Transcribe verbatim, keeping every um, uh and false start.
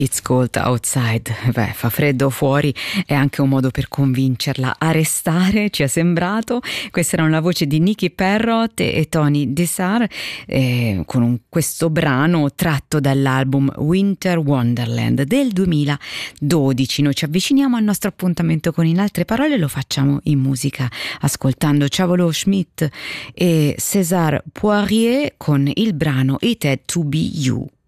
It's cold outside, beh, fa freddo fuori, è anche un modo per convincerla a restare, ci è sembrato. Questa era una voce di Nicky Perrott e Tony Dessar eh, con un, questo brano tratto dall'album Winter Wonderland del duemiladodici. Noi ci avviciniamo al nostro appuntamento con In Altre Parole, lo facciamo in musica ascoltando Chavolo Schmidt e César Poirier con il brano It Had to Be You.